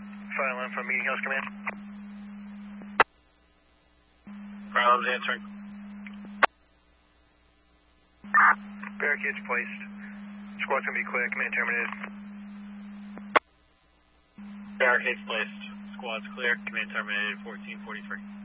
File line from Meeting House Command. Problems answering. Barricades placed. Squad's gonna be clear. Command terminated. Barricades placed. Squad's clear. Command terminated. 1443.